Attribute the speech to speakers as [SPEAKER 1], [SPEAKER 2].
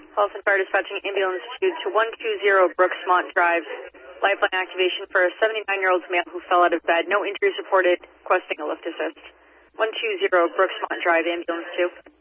[SPEAKER 1] Health and Fire Dispatching Ambulance to 120 Brooksmont Drive. Lifeline activation for a 79-year-old male who fell out of bed. No injuries reported. Requesting a lift assist. 120 Brooksmont Drive, Ambulance 2.